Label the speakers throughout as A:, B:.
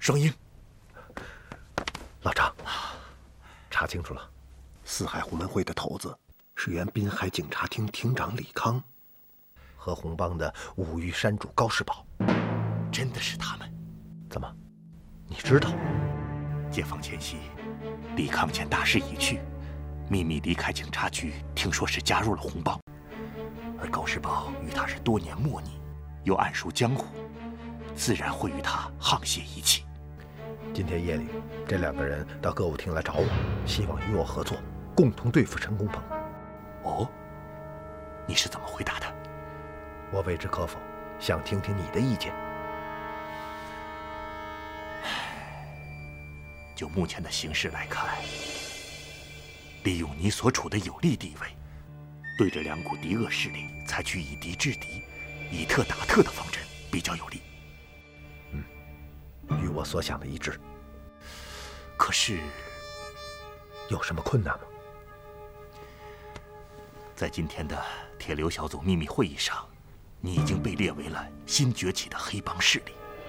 A: 双英，
B: 老张，查清楚了，四海湖门会的头子是原滨海警察厅厅长李康，和红帮的五玉山主高世宝。
A: 真的是他们？
B: 怎么，你知道？
A: 解放前夕，李康见大势已去，秘密离开警察局，听说是加入了红帮。而高世宝与他是多年莫逆，又谙熟江湖，自然会与他沆瀣一气。
B: 今天夜里，这两个人到歌舞厅来找我，希望与我合作，共同对付陈公鹏。
A: 哦，你是怎么回答的？
B: 我未知可否，想听听你的意见。
A: 就目前的形势来看，利用你所处的有利地位，对着两股敌恶势力采取以敌制敌、以特打特的方针比较有利。
B: 与我所想的一致。
A: 可是，
B: 有什么困难吗？
A: 在今天的铁流小组秘密会议上，你已经被列为了新崛起的黑帮势力。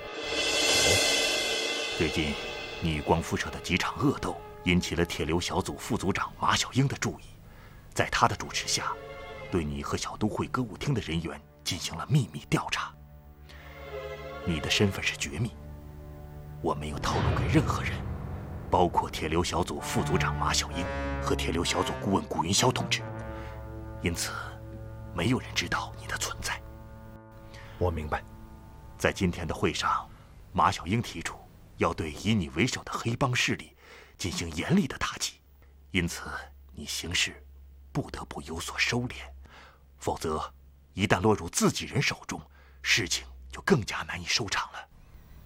A: 最近，你与光复社的几场恶斗，引起了铁流小组副组长马小英的注意。在他的主持下，对你和小都会歌舞厅的人员进行了秘密调查。你的身份是绝密，我没有透露给任何人，包括铁流小组副组长马小英和铁流小组顾问顾云霄同志。因此，没有人知道你的存在。
B: 我明白。
A: 在今天的会上，马小英提出要对以你为首的黑帮势力进行严厉的打击，因此你行事不得不有所收敛，否则一旦落入自己人手中，事情就更加难以收场了。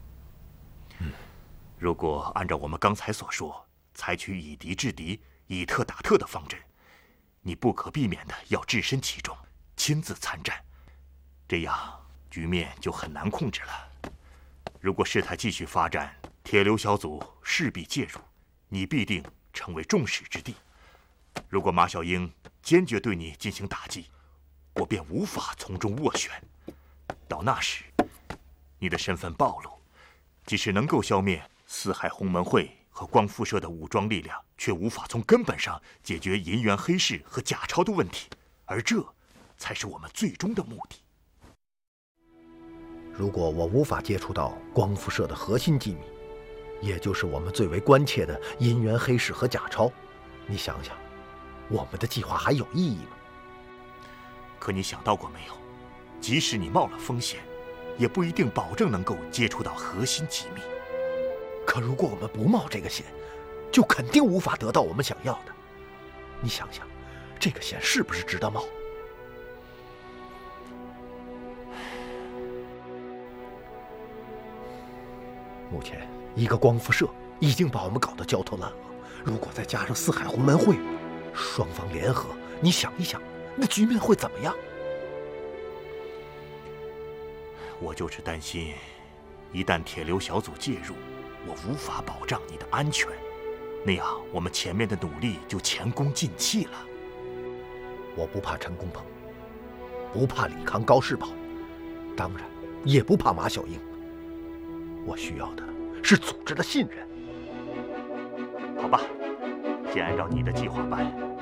A: 如果按照我们刚才所说，采取以敌制敌、以特打特的方针，你不可避免的要置身其中，亲自参战，这样局面就很难控制了。如果事态继续发展，铁流小组势必介入，你必定成为众矢之的。如果马小英坚决对你进行打击，我便无法从中斡旋。到那时，你的身份暴露，即使能够消灭四海洪门会和光复社的武装力量，却无法从根本上解决银元黑市和假钞的问题，而这才是我们最终的目的。
B: 如果我无法接触到光复社的核心机密，也就是我们最为关切的银元黑市和假钞，你想想，我们的计划还有意义吗？
A: 可你想到过没有，即使你冒了风险，也不一定保证能够接触到核心机密。
B: 可如果我们不冒这个险，就肯定无法得到我们想要的。你想想，这个险是不是值得冒？目前一个光复社已经把我们搞得焦头烂额，如果再加上四海洪门会，双方联合，你想一想，那局面会怎么样？
A: 我就是担心，一旦铁流小组介入，我无法保障你的安全，那样我们前面的努力就前功尽弃了。
B: 我不怕陈公鹏，不怕李康、高世宝，当然也不怕马小英。我需要的是组织的信任。
A: 好吧，先按照你的计划办。